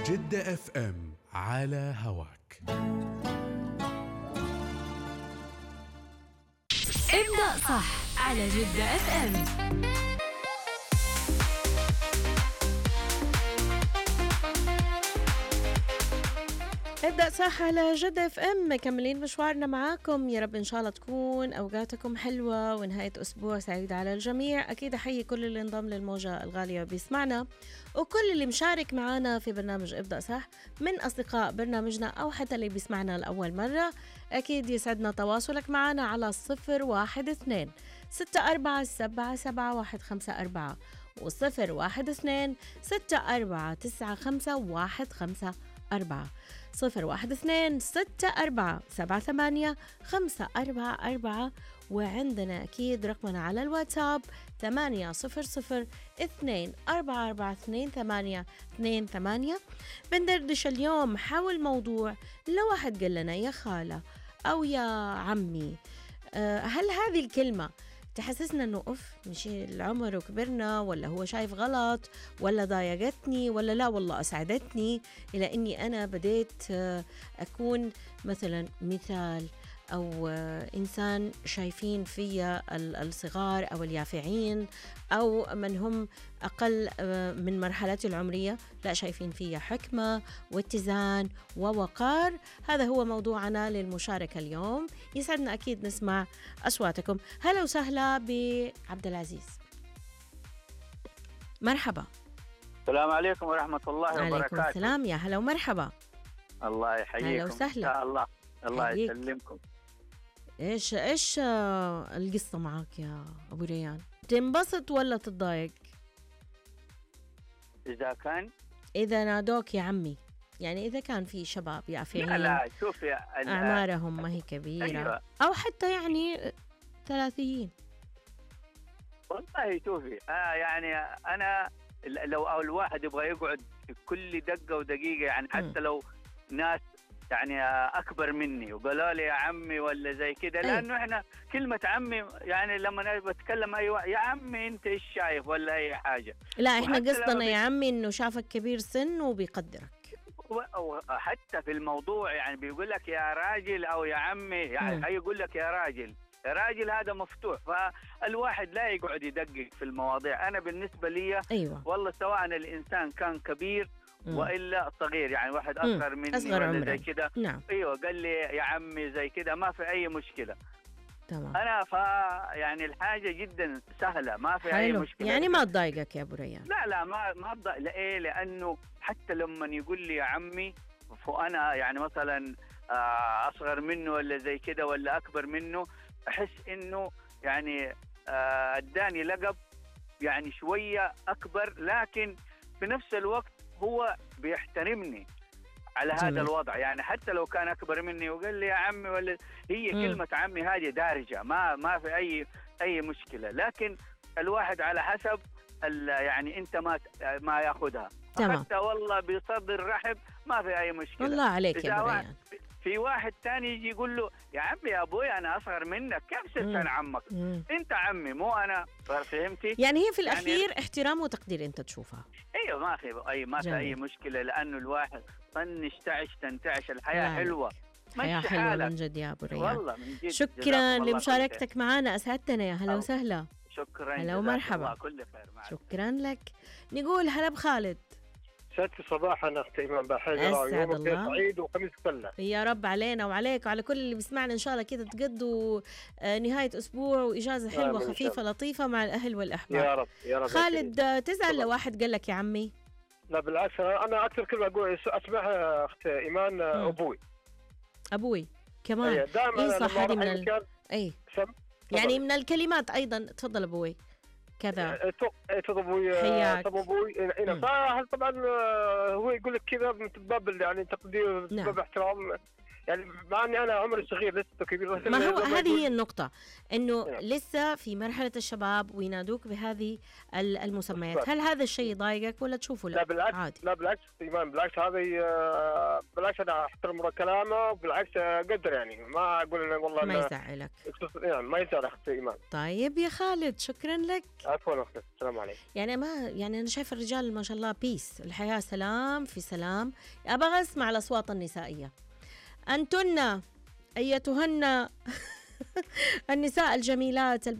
جدة اف ام على هواك. ابدأ صح على جدة اف ام. ابدأ صح على جدة اف ام، مكملين مشوارنا معاكم. يا رب ان شاء الله تكون اوقاتكم حلوة ونهاية اسبوع سعيد على الجميع. اكيد احيي كل اللي انضم للموجة الغالية وبيسمعنا، وكل اللي مشارك معنا في برنامج ابدأ صح من اصدقاء برنامجنا او حتى اللي بيسمعنا لأول مرة. اكيد يسعدنا تواصلك معنا على 012 64777154 و012 64951554 012 64778544. وعندنا أكيد رقمنا على الواتساب 800244288. بندردش اليوم حول موضوع لو واحد قال لنا يا خالة أو يا عمي، هل هذه الكلمة تحسسنا انه مشي العمر وكبرنا، ولا هو شايف غلط، ولا ضايقتني، ولا لا والله اسعدتني الى اني انا بديت اكون مثلا مثال او انسان شايفين فيا الصغار او اليافعين او من هم اقل من مرحلتي العمريه، لا شايفين فيا حكمه واتزان ووقار. هذا هو موضوعنا للمشاركه اليوم. يسعدنا اكيد نسمع اصواتكم. هلا وسهلا بعبد العزيز، مرحبا. السلام عليكم ورحمة الله وبركاته. عليكم السلام، يا هلا ومرحبا. الله يحييكم. هلا وسهلا. إن شاء الله حييك. يسلمكم. ايش القصة معك يا ابو ريان؟ تنبسط ولا تتضايق إذا نادوك يا عمي؟ يعني اذا كان في شباب يافعين لا شوفي اعمارهم ما هي كبيرة، أيوة. او حتى يعني ثلاثيين. والله شوفي يعني أنا لو الواحد يبغى يقعد في كل دقة ودقيقة، يعني حتى لو ناس يعني أكبر مني وقالوا لي يا عمي ولا زي كده، لأنه إحنا كلمة عمي يعني لما أنا بتكلم يا عمي أنت إيش شايف ولا أي حاجة. لا إحنا قصدنا يا عمي إنه شافك كبير سن وبيقدرك. وحتى في الموضوع يعني بيقول لك يا راجل أو يا عمي، يعني يقول لك يا راجل. راجل هذا مفتوح، فالواحد لا يقعد يدقق في المواضيع. أنا بالنسبة لي والله سواء الإنسان كان كبير وإلا صغير، يعني واحد أصغر مني ولا زي كده، نعم. أيوة قال لي يا عمي زي كده ما في أي مشكلة. تمام. أنا يعني الحاجة جدا سهلة، ما في أي مشكلة. يعني ما تضايقك يا أبو ريان؟ لا ما تضايق. ليه؟ لأنه حتى لما يقول لي يا عمي فأنا يعني مثلا أصغر منه ولا زي كده ولا أكبر منه، أحس إنه يعني اداني لقب يعني شوية أكبر، لكن في نفس الوقت هو بيحترمني على هذا الوضع. يعني حتى لو كان أكبر مني وقال لي يا عمي ولا هي كلمة عمي هذه دارجة، ما في أي مشكلة. لكن الواحد على حسب يعني أنت ما يأخذها. حتى والله بصدر رحب ما في أي مشكلة. الله عليك يا أبو ريان. في واحد تاني يجي يقول له يا عمي يا أبوي أنا أصغر منك، كيف صرت أنا عمك؟ أنت عمي مو أنا. فهمتي؟ يعني هي في الأخير يعني احترام وتقدير أنت تشوفها. أيوة ما في أي مشكلة، لأنه الواحد طنش تعش تنتعش. الحياة حلوة، حياة حلوة من جد يا أبو ريان. والله من جد. شكرا لمشاركتك معنا، أسعدتنا. يا هلا وسهلا. شكرا. هلا ومرحبا. كل خير معك. شكرا لك. نقول هلا بخالد. سعدت صباحا أختي إيمان بحيرة، أسعد الله. سعيد وخميس سلة يا رب علينا وعليك وعلى كل اللي بيسمعنا. إن شاء الله كده تقضوا نهاية أسبوع وإجازة حلوة خفيفة لطيفة مع الأهل والأحباب. يا رب يا رب. خالد تزعل لو واحد قال لك يا عمي؟ لا بالعكس، أنا أكثر كلمة أقول أسمعها أخت إيمان أبوي كمان. دائما صح، هذه من أي يعني من الكلمات أيضا. تفضل أبوي كذا. تضبوي حياك. تضبوي طبعا هو يقول لك كذا من باب يعني تقدير، باب احترام. يعني مع اني انا عمري صغير لسه كبير. ما هو هذه هي النقطة، انه لسه في مرحلة الشباب وينادوك بهذه المسميات. هل هذا الشيء يضايقك ولا تشوفه لا بالعكس عادي؟ لا بالعكس ايمان، بالعكس هذه بالعكس انا احترم كلامه، بالعكس اقدر يعني ما اقول انه والله ما يزعلك. يعني ما يزعل اختي ايمان. طيب يا خالد شكرا لك. عفوا اختي، السلام عليكم. يعني انا شايف الرجال ما شاء الله بيس، الحياة سلام في سلام. ابغى اسمع الاصوات النسائية. أنتن أيتهن النساء الجميلات